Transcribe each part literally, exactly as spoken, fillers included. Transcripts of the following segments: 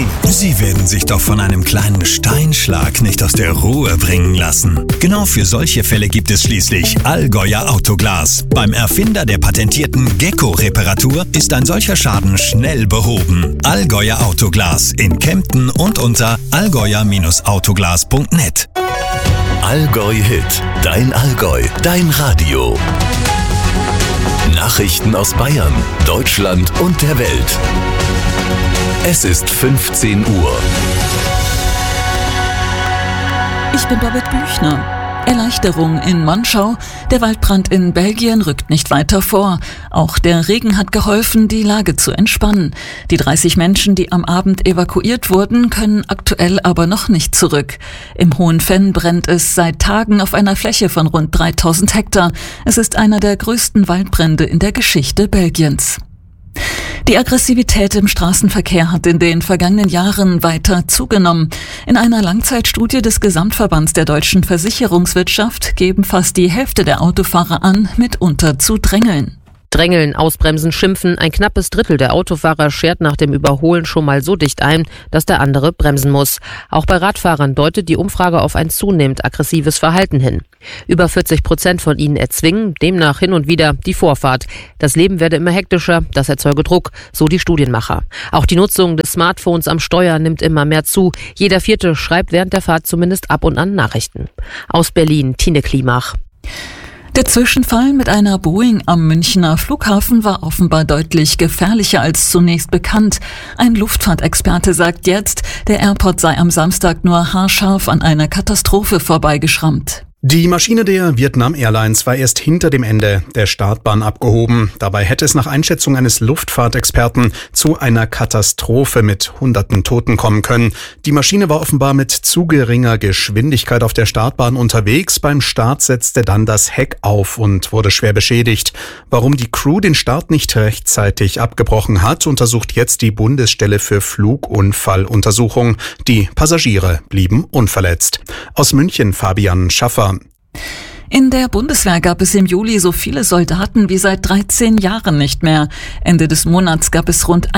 Sie werden sich doch von einem kleinen Steinschlag nicht aus der Ruhe bringen lassen. Genau für solche Fälle gibt es schließlich Allgäuer Autoglas. Beim Erfinder der patentierten Gecko-Reparatur ist ein solcher Schaden schnell behoben. Allgäuer Autoglas in Kempten und unter allgäuer Autoglas punkt net. Allgäu Hit, dein Allgäu, dein Radio. Nachrichten aus Bayern, Deutschland und der Welt. Es ist fünfzehn Uhr. Ich bin Babette Büchner. Erleichterung in Monschau. Der Waldbrand in Belgien rückt nicht weiter vor. Auch der Regen hat geholfen, die Lage zu entspannen. Die dreißig Menschen, die am Abend evakuiert wurden, können aktuell aber noch nicht zurück. Im Hohen Venn brennt es seit Tagen auf einer Fläche von rund dreitausend Hektar. Es ist einer der größten Waldbrände in der Geschichte Belgiens. Die Aggressivität im Straßenverkehr hat in den vergangenen Jahren weiter zugenommen. In einer Langzeitstudie des Gesamtverbands der deutschen Versicherungswirtschaft geben fast die Hälfte der Autofahrer an, mitunter zu drängeln. Drängeln, ausbremsen, schimpfen. Ein knappes Drittel der Autofahrer schert nach dem Überholen schon mal so dicht ein, dass der andere bremsen muss. Auch bei Radfahrern deutet die Umfrage auf ein zunehmend aggressives Verhalten hin. Über vierzig Prozent von ihnen erzwingen demnach hin und wieder die Vorfahrt. Das Leben werde immer hektischer, das erzeuge Druck, so die Studienmacher. Auch die Nutzung des Smartphones am Steuer nimmt immer mehr zu. Jeder Vierte schreibt während der Fahrt zumindest ab und an Nachrichten. Aus Berlin, Tine Klimach. Der Zwischenfall mit einer Boeing am Münchner Flughafen war offenbar deutlich gefährlicher als zunächst bekannt. Ein Luftfahrtexperte sagt jetzt, der Airport sei am Samstag nur haarscharf an einer Katastrophe vorbeigeschrammt. Die Maschine der Vietnam Airlines war erst hinter dem Ende der Startbahn abgehoben. Dabei hätte es nach Einschätzung eines Luftfahrtexperten zu einer Katastrophe mit hunderten Toten kommen können. Die Maschine war offenbar mit zu geringer Geschwindigkeit auf der Startbahn unterwegs. Beim Start setzte dann das Heck auf und wurde schwer beschädigt. Warum die Crew den Start nicht rechtzeitig abgebrochen hat, untersucht jetzt die Bundesstelle für Flugunfalluntersuchung. Die Passagiere blieben unverletzt. Aus München Fabian Schaffer. In der Bundeswehr gab es im Juli so viele Soldaten wie seit dreizehn Jahren nicht mehr. Ende des Monats gab es rund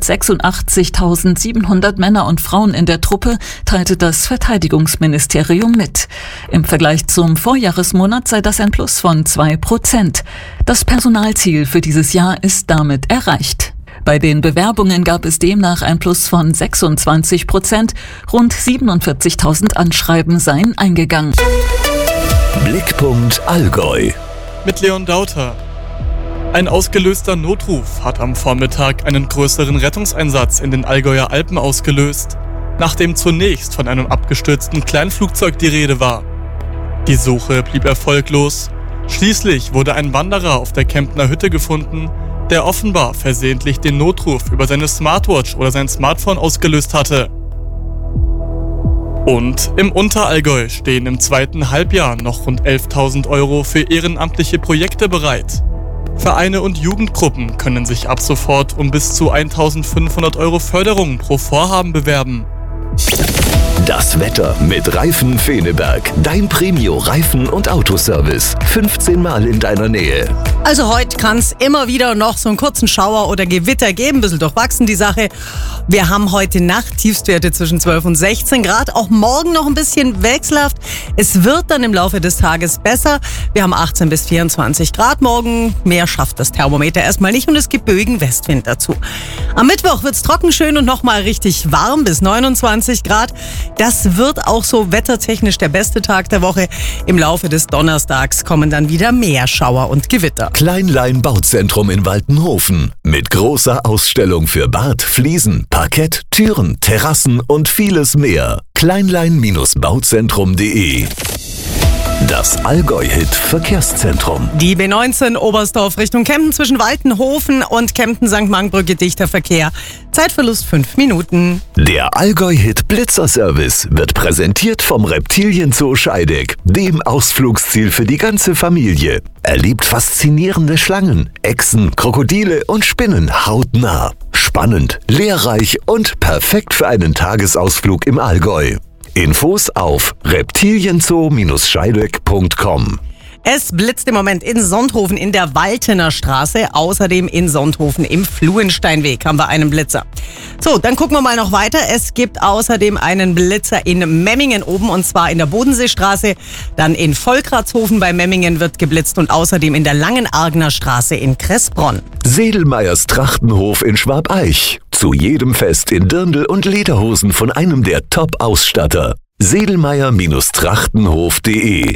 hundertsechsundachtzigtausendsiebenhundert Männer und Frauen in der Truppe, teilte das Verteidigungsministerium mit. Im Vergleich zum Vorjahresmonat sei das ein Plus von zwei Prozent. Das Personalziel für dieses Jahr ist damit erreicht. Bei den Bewerbungen gab es demnach ein Plus von sechsundzwanzig Prozent. Rund siebenundvierzigtausend Anschreiben seien eingegangen. Blickpunkt Allgäu. Mit Leon Dauter. Ein ausgelöster Notruf hat am Vormittag einen größeren Rettungseinsatz in den Allgäuer Alpen ausgelöst, nachdem zunächst von einem abgestürzten Kleinflugzeug die Rede war. Die Suche blieb erfolglos. Schließlich wurde ein Wanderer auf der Kemptner Hütte gefunden, der offenbar versehentlich den Notruf über seine Smartwatch oder sein Smartphone ausgelöst hatte. Und im Unterallgäu stehen im zweiten Halbjahr noch rund elftausend Euro für ehrenamtliche Projekte bereit. Vereine und Jugendgruppen können sich ab sofort um bis zu eintausendfünfhundert Euro Förderung pro Vorhaben bewerben. Das Wetter mit Reifen Feneberg. Dein Premio-Reifen- und Autoservice. fünfzehn Mal in deiner Nähe. Also heute kann es immer wieder noch so einen kurzen Schauer oder Gewitter geben. Ein bisschen durchwachsen die Sache. Wir haben heute Nacht Tiefstwerte zwischen zwölf und sechzehn Grad. Auch morgen noch ein bisschen wechselhaft. Es wird dann im Laufe des Tages besser. Wir haben achtzehn bis vierundzwanzig Grad morgen. Mehr schafft das Thermometer erstmal nicht und es gibt böigen Westwind dazu. Am Mittwoch wird es trocken, schön und nochmal richtig warm bis neunundzwanzig Grad. Das wird auch so wettertechnisch der beste Tag der Woche. Im Laufe des Donnerstags kommen dann wieder mehr Schauer und Gewitter. Kleinlein Bauzentrum in Waltenhofen. Mit großer Ausstellung für Bad, Fliesen, Parkett, Türen, Terrassen und vieles mehr. kleinlein Bauzentrum punkt de. Das Allgäu-Hit-Verkehrszentrum. Die B neunzehn Oberstdorf Richtung Kempten zwischen Waltenhofen und Kempten-Sankt Markbrücke dichter Verkehr. Zeitverlust fünf Minuten. Der Allgäu-Hit-Blitzer-Service wird präsentiert vom Reptilienzoo Scheideck, dem Ausflugsziel für die ganze Familie. Erlebt faszinierende Schlangen, Echsen, Krokodile und Spinnen hautnah. Spannend, lehrreich und perfekt für einen Tagesausflug im Allgäu. Infos auf reptilienzoo Scheideck punkt com. Es blitzt im Moment in Sonthofen in der Waltener Straße, außerdem in Sonthofen im Fluensteinweg haben wir einen Blitzer. So, dann gucken wir mal noch weiter. Es gibt außerdem einen Blitzer in Memmingen oben und zwar in der Bodenseestraße. Dann in Volkratshofen bei Memmingen wird geblitzt und außerdem in der Langenargner Straße in Kressbronn. Sedelmeyers Trachtenhof in Schwabeich. Zu jedem Fest in Dirndl und Lederhosen von einem der Top-Ausstatter. sedelmeyer Trachtenhof punkt de.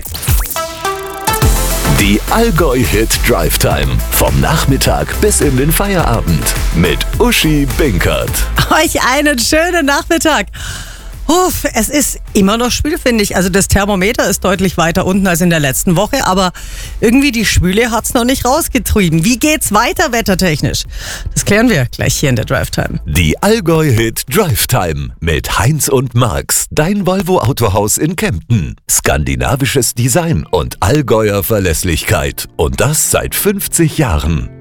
Die Allgäu-Hit Drive Time. Vom Nachmittag bis in den Feierabend. Mit Uschi Binkert. Euch einen schönen Nachmittag. Uff, es ist immer noch schwül, finde ich. Also das Thermometer ist deutlich weiter unten als in der letzten Woche, aber irgendwie die Schwüle hat's noch nicht rausgetrieben. Wie geht's weiter wettertechnisch? Das klären wir gleich hier in der Drive Time. Die Allgäu-Hit Drive Time mit Heinz und Marx, dein Volvo Autohaus in Kempten. Skandinavisches Design und Allgäuer Verlässlichkeit. Und das seit fünfzig Jahren.